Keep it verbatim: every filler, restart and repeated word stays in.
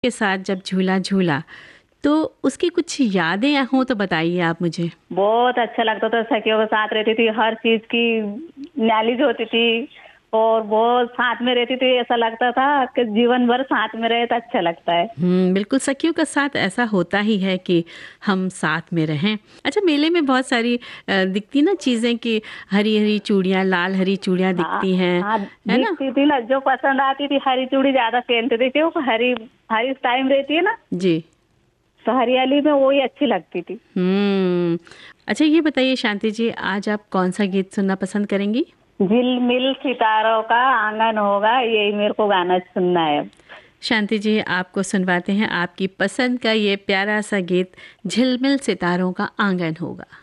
के साथ जब झूला झूला तो उसकी कुछ यादें हों तो बताइए आप मुझे। बहुत अच्छा लगता था, सखियों के साथ रहती थी, हर चीज की नॉलेज होती थी और बहुत साथ में रहती थी। ऐसा लगता था कि जीवन भर साथ में रहे तो अच्छा लगता है। हम्म, बिल्कुल सखियों का साथ ऐसा होता ही है कि हम साथ में रहें। अच्छा, मेले में बहुत सारी अ, दिखती ना चीजें कि हरी हरी चूड़ियाँ, लाल हरी चूड़ियाँ हाँ दिखती हैं, हाँ, है ना? दिखती थी ना, जो पसंद आती थी हरी चूड़ी ज्यादा पहनते थे क्यों, हरी हरी टाइम रहती है ना, जी। तो हरियाली में वही अच्छी लगती थी। हम्म। अच्छा, ये बताइए शांति जी, आज आप कौन सा गीत सुनना पसंद करेंगी? झिलमिल सितारों का आंगन होगा, यही मेरे को गाना सुनना है। शांति जी, आपको सुनवाते हैं आपकी पसंद का ये प्यारा सा गीत, झिलमिल सितारों का आंगन होगा।